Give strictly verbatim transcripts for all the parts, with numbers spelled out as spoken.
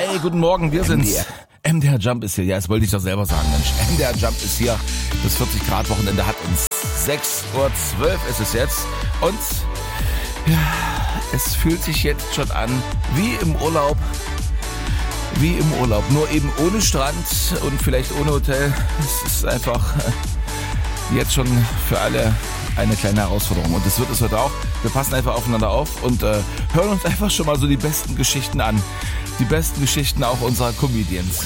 Hey, guten Morgen, wir sind's. M D R Jump ist hier. Ja, das wollte ich doch selber sagen, Mensch. M D R Jump ist hier. Das vierzig Grad Wochenende hat uns. sechs Uhr zwölf ist es jetzt. Und ja, es fühlt sich jetzt schon an wie im Urlaub. Wie im Urlaub. Nur eben ohne Strand und vielleicht ohne Hotel. Es ist einfach jetzt schon für alle eine kleine Herausforderung. Und das wird es heute auch. Wir passen einfach aufeinander auf und äh, hören uns einfach schon mal so die besten Geschichten an. Die besten Geschichten auch unserer Comedians.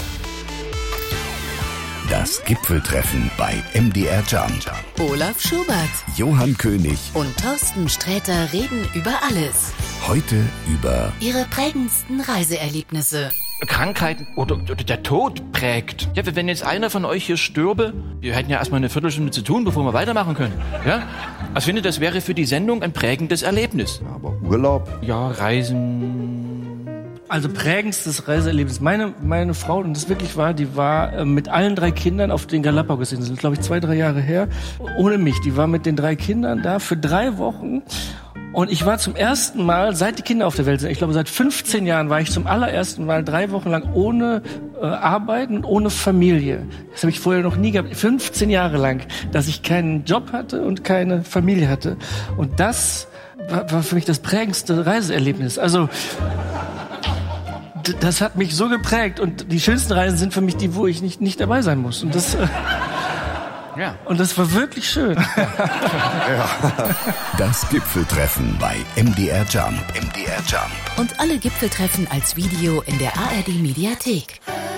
Das Gipfeltreffen bei M D R Jump. Olaf Schubert, Johann König und Thorsten Sträter reden über alles. Heute über ihre prägendsten Reiseerlebnisse. Krankheiten oder, oder der Tod prägt. Ja, wenn jetzt einer von euch hier stürbe, wir hätten ja erstmal eine Viertelstunde zu tun, bevor wir weitermachen können. Ja? Also ich finde, das wäre für die Sendung ein prägendes Erlebnis. Aber Urlaub? Ja, Reisen. Also prägendstes Reiseerlebnis. Meine, meine Frau, und das wirklich war, die war äh, mit allen drei Kindern auf den Galapagos-Inseln, glaube ich, zwei, drei Jahre her, ohne mich. Die war mit den drei Kindern da für drei Wochen. Und ich war zum ersten Mal, seit die Kinder auf der Welt sind, ich glaube seit fünfzehn Jahren, war ich zum allerersten Mal drei Wochen lang ohne äh, Arbeiten und ohne Familie. Das habe ich vorher noch nie gehabt. fünfzehn Jahre lang, dass ich keinen Job hatte und keine Familie hatte. Und das war, war für mich das prägendste Reiseerlebnis. Also d- das hat mich so geprägt. Und die schönsten Reisen sind für mich die, wo ich nicht, nicht dabei sein muss. Und das... Äh, Ja. Und das war wirklich schön. Ja. Das Gipfeltreffen bei M D R Jump. M D R Jump. Und alle Gipfeltreffen als Video in der A R D Mediathek.